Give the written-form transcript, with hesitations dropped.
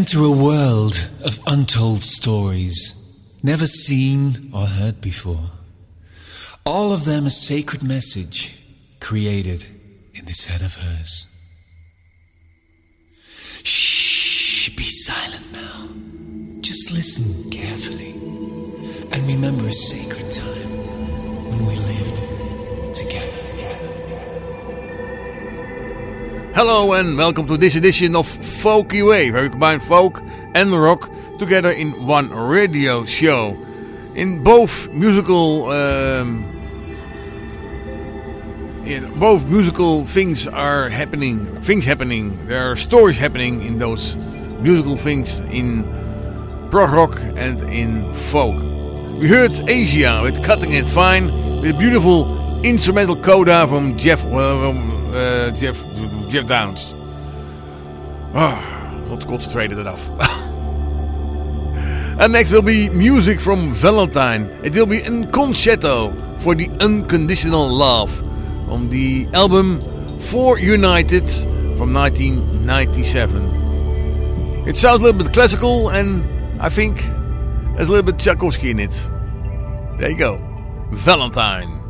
enter a world of untold stories, never seen or heard before. All of them a sacred message created in this head of hers. Shh, be silent now. Just listen carefully and remember a sacred time when we lived together. Hello and welcome to this edition of Folky Way, where we combine folk and rock together in one radio show. In both musical things are happening. There are stories happening in those musical things in prog rock and in folk. We heard Asia with Cutting It Fine with a beautiful instrumental coda from Jeff Downs. Not concentrated enough. And next will be music from Valentine. It will be a concerto for the Unconditional Love on the album For United from 1997. It sounds a little bit classical and I think there's a little bit Tchaikovsky in it. There you go. Valentine.